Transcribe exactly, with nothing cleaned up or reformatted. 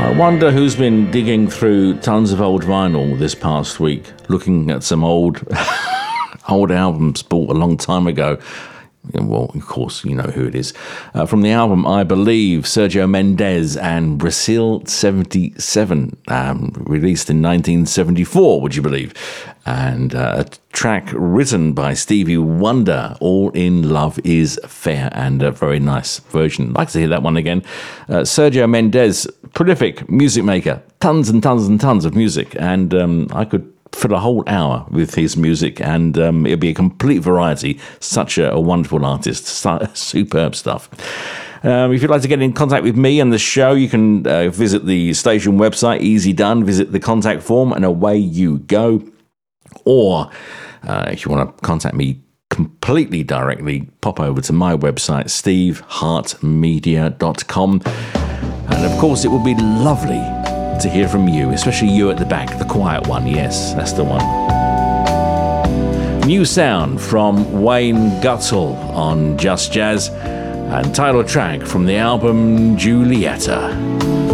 I wonder who's been digging through tons of old vinyl this past week, looking at some old old albums bought a long time ago. Well, of course, you know who it is. Uh, from the album, I Believe, Sergio Mendes and Brazil seventy-seven, um, released in nineteen seventy-four, would you believe? And uh, a track written by Stevie Wonder, All in Love is Fair, and a very nice version. I'd like to hear that one again. Uh, Sergio Mendes, prolific music maker, tons and tons and tons of music, and um, I could fill a whole hour with his music, and um, it'll be a complete variety. Such a, a wonderful artist, superb stuff. Um, if you'd like to get in contact with me and the show, you can uh, visit the station website, easy done, visit the contact form, and away you go. Or uh, if you want to contact me completely directly, pop over to my website, steve hart media dot com. And of course, it would be lovely to hear from you, especially you at the back, the quiet one. Yes, that's the one. New sound from Wayne Gutzel on Just Jazz, and title track from the album Julieta.